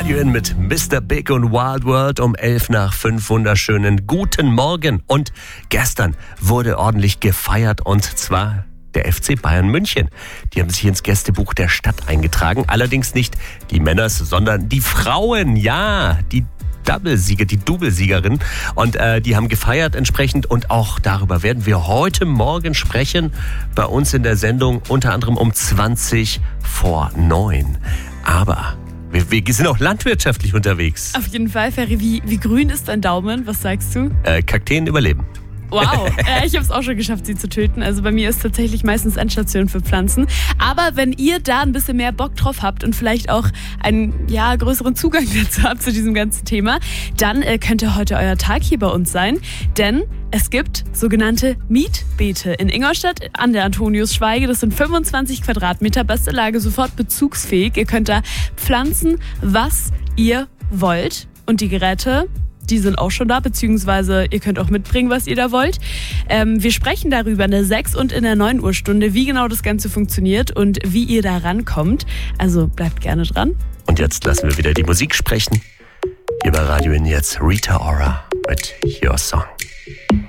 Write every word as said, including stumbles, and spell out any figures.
Radio In mit Mister Big und Wild World um elf nach fünf. Wunderschönen guten Morgen. Und gestern wurde ordentlich gefeiert, und zwar der F C Bayern München. Die haben sich ins Gästebuch der Stadt eingetragen. Allerdings nicht die Männer, sondern die Frauen. Ja, die Double-Sieger, die Doublesiegerin. Und äh, die haben gefeiert entsprechend. Und auch darüber werden wir heute Morgen sprechen. Bei uns in der Sendung unter anderem um zwanzig vor neun. Aber wir, wir sind auch landwirtschaftlich unterwegs. Auf jeden Fall, Ferry. Wie, wie grün ist dein Daumen? Was sagst du? Äh, Kakteen überleben. Wow, äh, ich habe es auch schon geschafft, sie zu töten. Also bei mir ist tatsächlich meistens Endstation für Pflanzen. Aber wenn ihr da ein bisschen mehr Bock drauf habt und vielleicht auch einen ja, größeren Zugang dazu habt zu diesem ganzen Thema, dann äh, könnte heute euer Tag hier bei uns sein. Denn es gibt sogenannte Mietbeete in Ingolstadt an der Antonius-Schweige. Das sind fünfundzwanzig Quadratmeter, beste Lage, sofort bezugsfähig. Ihr könnt da pflanzen, was ihr wollt. Und die Geräte, die sind auch schon da, beziehungsweise ihr könnt auch mitbringen, was ihr da wollt. Ähm, wir sprechen darüber in der sechs und in der neun Uhr Stunde, wie genau das Ganze funktioniert und wie ihr da rankommt. Also bleibt gerne dran. Und jetzt lassen wir wieder die Musik sprechen. Hier bei Radio In jetzt Rita Ora mit Your Song.